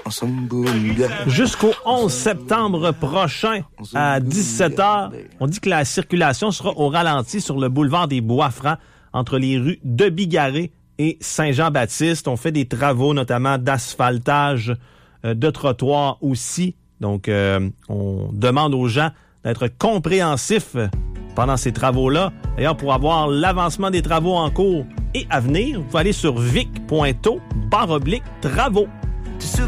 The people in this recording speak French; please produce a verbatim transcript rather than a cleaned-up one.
Jusqu'au onze septembre prochain à dix-sept heures, on dit que la circulation sera au ralenti sur le boulevard des Bois-Francs entre les rues de Bigarré et Saint-Jean-Baptiste. On fait des travaux, notamment d'asphaltage, euh, de trottoirs aussi. Donc, euh, on demande aux gens d'être compréhensifs pendant ces travaux-là. D'ailleurs, pour avoir l'avancement des travaux en cours et à venir, vous pouvez aller sur vic point t o barre oblique travaux.